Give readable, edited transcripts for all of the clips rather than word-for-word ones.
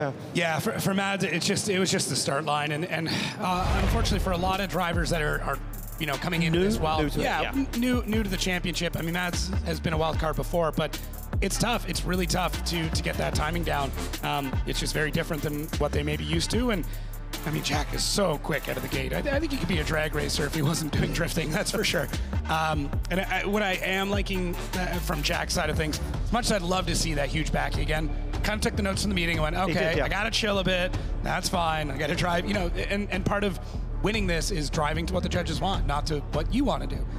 Yeah, for Mads, it was just the start line, and unfortunately for a lot of drivers that are coming into this new to the championship. I mean, Mads has been a wild card before, but it's tough. It's really tough to get that timing down. It's just very different than what they may be used to, and I mean, Jack is so quick out of the gate. I think he could be a drag racer if he wasn't doing drifting, that's for sure. What I am liking from Jack's side of things, as much as I'd love to see that huge back again, kind of took the notes from the meeting and went, okay, I got to chill a bit. That's fine. I got to drive, and part of winning this is driving to what the judges want, not to what you want to do.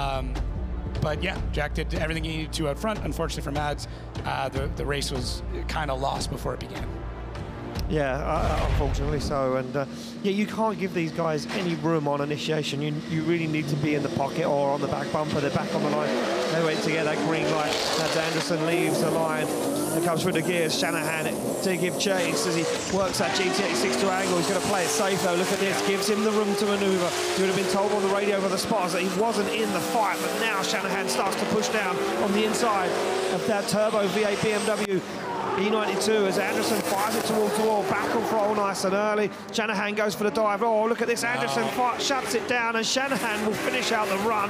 But yeah, Jack did everything he needed to out front. Unfortunately for Mads, the race was kind of lost before it began. Yeah, unfortunately so. And yeah, you can't give these guys any room on initiation. You really need to be in the pocket or on the back bumper. They're back on the line. They wait to get that green light. As Anderson leaves the line and comes through the gears, Shanahan to give chase as he works that GT86 angle. He's going to play it safe though. Look at this, gives him the room to maneuver. He would have been told on the radio by the spotters that he wasn't in the fight, but now Shanahan starts to push down on the inside of that turbo V8 BMW E92 as Anderson fires it towards the wall, back and throw nice and early. Shanahan goes for the dive. Oh, look at this, Anderson shuts it down, and Shanahan will finish out the run.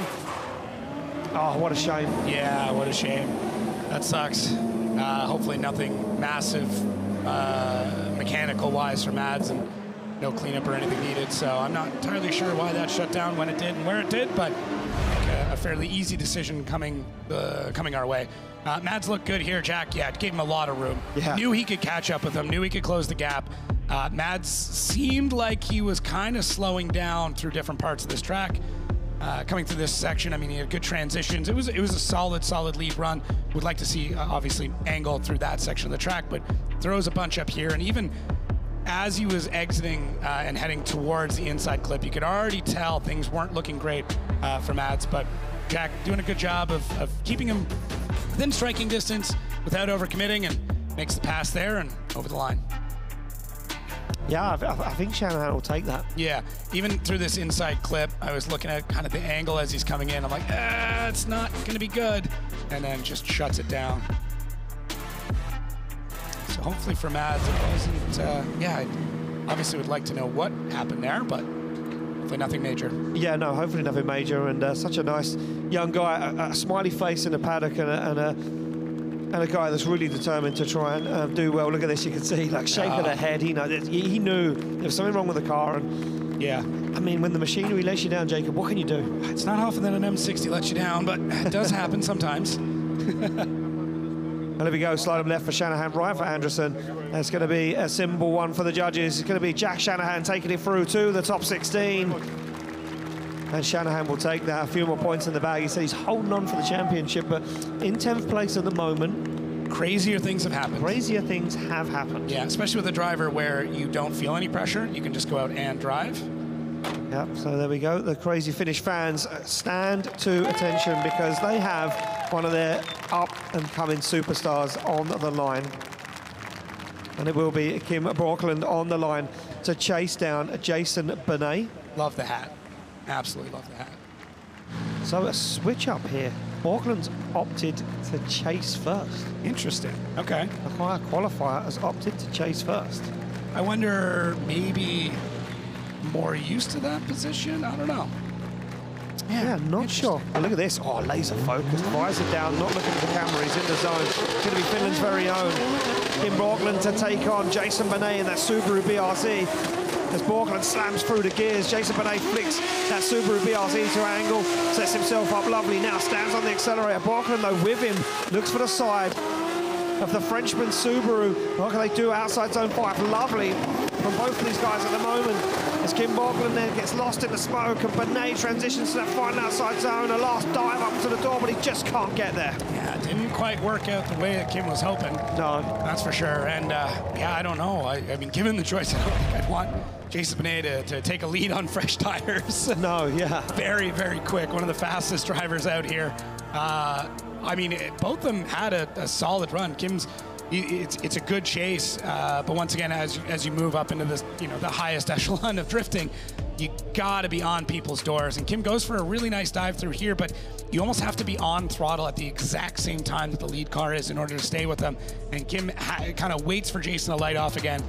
Oh, what a shame. Yeah, what a shame. That sucks. Hopefully nothing massive mechanical-wise for Mads, and no cleanup or anything needed, so I'm not entirely sure why that shut down when it did and where it did, but a fairly easy decision coming our way. Mads looked good here. Jack, gave him a lot of room. Yeah. Knew he could catch up with him, knew he could close the gap. Mads seemed like he was kind of slowing down through different parts of this track. Coming through this section, I mean, he had good transitions. It was a solid lead run. Would like to see, obviously, angle through that section of the track, but throws a bunch up here, and even as he was exiting and heading towards the inside clip, you could already tell things weren't looking great for Mads, but Jack doing a good job of keeping him within striking distance without overcommitting, and makes the pass there and over the line. Yeah, I think Shanahan will take that. Yeah, even through this inside clip, I was looking at kind of the angle as he's coming in. I'm like, it's not going to be good. And then just shuts it down. So hopefully for Mads, it wasn't, I obviously would like to know what happened there, but hopefully nothing major. Yeah, no, hopefully nothing major. And such a nice young guy, a smiley face in the paddock, and a guy that's really determined to try and do well. Look at this, you can see, like, shake of the head. He knew there was something wrong with the car. And yeah, I mean, when the machinery lets you down, Jacob, what can you do? It's not often that an M60 lets you down, but it does happen sometimes. And there we go, slide him left for Shanahan, right for Anderson. That's going to be a simple one for the judges. It's going to be Jack Shanahan taking it through to the top 16. And Shanahan will take that, a few more points in the bag. He said he's holding on for the championship, but in 10th place at the moment. Crazier things have happened. Crazier things have happened. Yeah, especially with a driver where you don't feel any pressure. You can just go out and drive. Yep, so there we go. The Crazy Finish fans stand to attention because they have one of their up-and-coming superstars on the line. And it will be Kim Brockland on the line to chase down Jason Benet. Love the hat. Absolutely love the hat. So a switch up here. Auckland's opted to chase first. Interesting. Okay. The higher qualifier has opted to chase first. I wonder, maybe more used to that position? I don't know. Yeah, not sure. Well, look at this. Oh, laser focus. Visor down, not looking at the camera. He's in the zone. It's going to be Finland's very own Kim Brockland to take on Jason Benet in that Subaru BRZ. As Brockland slams through the gears, Jason Benet flicks that Subaru BRZ to angle, sets himself up lovely now, stands on the accelerator. Brockland, though, with him, looks for the side of the Frenchman Subaru. What can they do outside zone 5? Lovely from both of these guys at the moment. As Kim Brockland then gets lost in the smoke, and Benet transitions to that final outside zone, a last dive up to the door, but he just can't get there. Yeah, it didn't quite work out the way that Kim was hoping. No. That's for sure. And yeah, I don't know. I mean, given the choice, I don't think I'd want Jason Benet to take a lead on fresh tires. No, yeah. Very, very quick. One of the fastest drivers out here. I mean, both of them had a solid run. Kim's, it's a good chase, but once again, as you move up into this, the highest echelon of drifting, you gotta be on people's doors. And Kim goes for a really nice dive through here, but you almost have to be on throttle at the exact same time that the lead car is in order to stay with them. And Kim kind of waits for Jason to light off again,